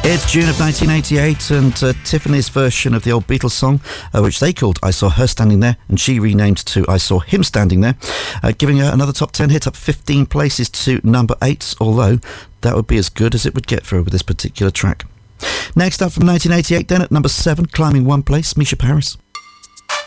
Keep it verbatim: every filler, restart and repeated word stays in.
It's June of nineteen eighty-eight, and uh, Tiffany's version of the old Beatles song, uh, which they called I Saw Her Standing There, and she renamed to I Saw Him Standing There, uh, giving her another top ten hit, up fifteen places to number eight, although that would be as good as it would get for her with this particular track. Next up from nineteen eighty-eight, then at number seven, climbing one place, Misha Paris.